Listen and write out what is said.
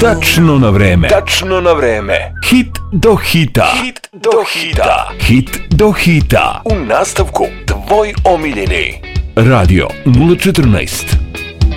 Tačno na vreme. Tačno na vreme. Hit do hita. Hit do hita. Hit do hita. U nastavku tvoj omiljeni. Radio 014.